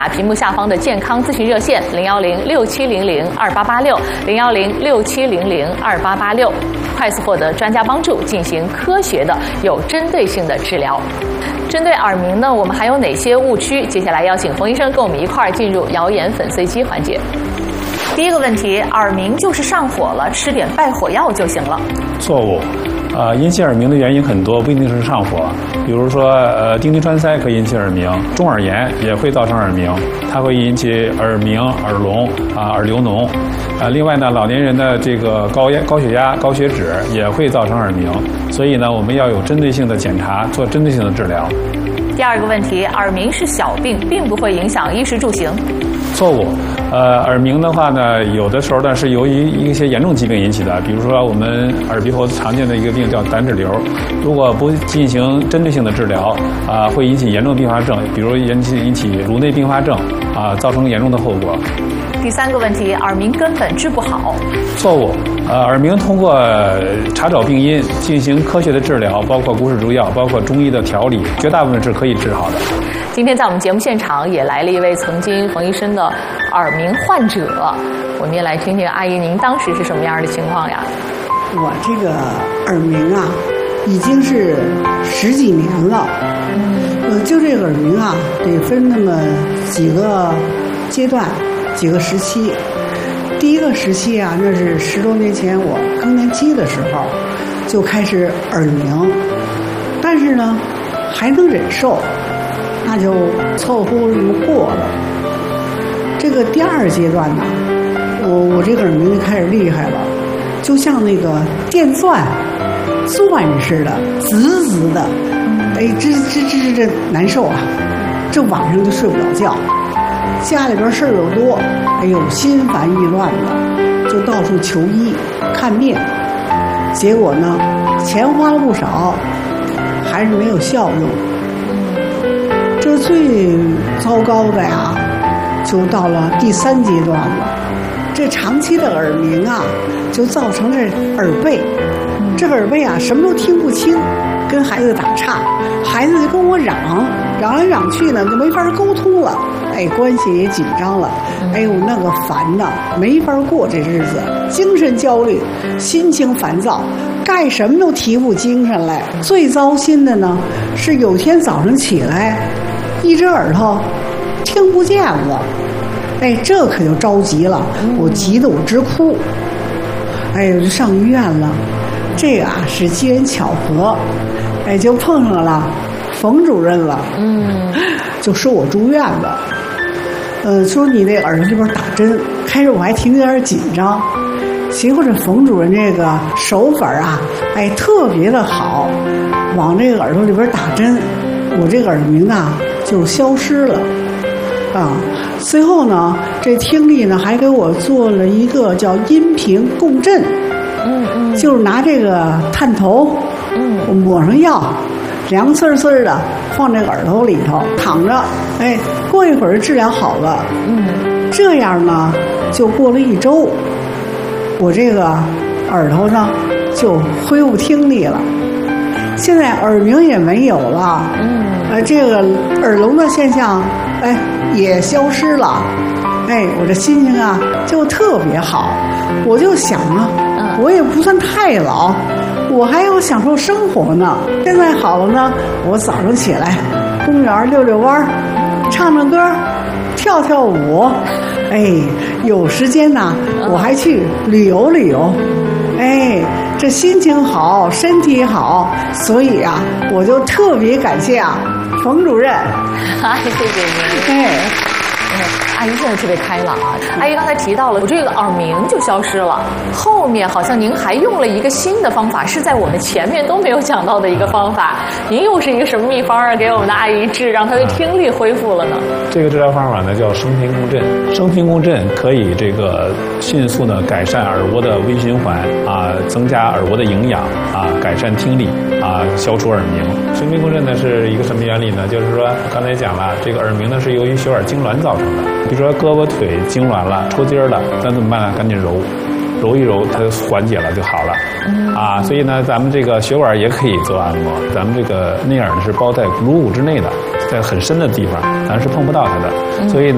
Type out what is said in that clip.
屏幕下方的健康咨询热线01067002886，01067002886，快速获得专家帮助，进行科学的、有针对性的治疗。针对耳鸣呢，我们还有哪些误区？接下来邀请冯医生跟我们一块儿进入谣言粉碎机环节。第一个问题，耳鸣就是上火了，吃点败火药就行了。 错误。引起耳鸣的原因很多，不一定是上火。比如说，丁丁川塞可以引起耳鸣，中耳炎也会造成耳鸣，它会引起耳鸣、耳聋耳流脓。另外呢，老年人的这个高血压、高血脂也会造成耳鸣，所以呢，我们要有针对性的检查，做针对性的治疗。 第二个问题，耳鸣是小病，并不会影响衣食住行。 错误。耳鸣的话呢，有的时候呢是由于一些严重疾病引起的，比如说我们耳鼻喉常见的一个病叫胆脂瘤，如果不进行针对性的治疗，会引起严重并发症，比如引起颅内并发症，造成严重的后果。 第三个问题，耳鸣根本治不好。 错误。耳鸣通过查找病因，进行科学的治疗，包括古史诸药，包括中医的调理，绝大部分是可以治好的。 今天在我们节目现场也来了一位曾经冯医生的耳鸣患者，我们也来听听阿姨您当时是什么样的情况呀？ 我这个耳鸣啊，已经是10几年了。就这个耳鸣啊，得分那么几个阶段、几个时期。第一个时期啊，那是10多年前我更年期的时候就开始耳鸣，但是呢还能忍受，那就凑合这么过了。这个第二阶段呢，我这个耳鸣就开始厉害了，就像那个电钻似的，滋滋的，这难受啊！这晚上就睡不着觉，家里边事儿又多，心烦意乱的，就到处求医看病。结果呢，钱花了不少，还是没有效用。这最糟糕的呀，就到了第3阶段了。这长期的耳鸣啊，就造成这耳背。这耳背啊，什么都听不清，跟孩子打岔，孩子就跟我嚷来嚷去呢，就没法沟通了。关系也紧张了。那个烦呐，没法过这日子，精神焦虑，心情烦躁，干什么都提不精神来。最糟心的呢，是有天早上起来，一只耳朵听不见了。这可就着急了，我急得我直哭。我就上医院了。这个是机缘巧合，就碰上了冯主任了。就说我住院了。说你那耳朵这边打针，开始我还挺有点紧张，结果这冯主任这个手法啊，特别的好，往这个耳朵里边打针，我这个耳鸣啊就消失了。随后呢，这听力呢还给我做了一个叫音频共振，就是拿这个探头，我抹上药，凉丝丝的放这个耳朵里头躺着，过一会儿治疗好了。这样呢就过了1周，我这个耳朵呢就恢复听力了，现在耳鸣也没有了。这个耳聋的现象也消失了。我这心情啊就特别好。我就想啊，我也不算太老，我还要享受生活呢。现在好了呢，我早上起来公园溜溜弯，唱唱歌，跳跳舞。有时间呢我还去旅游旅游。这心情好，身体好，所以啊我就特别感谢冯主任。 谢谢您。阿姨现在特别开朗啊！阿姨刚才提到了我这个耳鸣就消失了，后面好像您还用了一个新的方法，是在我们前面都没有讲到的一个方法。您又是一个什么秘方啊？给我们的阿姨治，让她的听力恢复了呢？这个治疗方法呢叫声频共振。声频共振可以这个迅速呢改善耳蜗的微循环增加耳蜗的营养改善听力消除耳鸣。声频共振呢是一个什么原理呢？就是说刚才讲了，这个耳鸣呢是由于血管痉挛造成的。比如说胳膊腿痉挛了、抽筋了，咱怎么办呢？赶紧揉一揉，它就缓解了就好了。所以呢，咱们这个血管也可以做按摩。咱们这个内耳呢是包在颅骨之内的，在很深的地方，咱是碰不到它的。所以呢。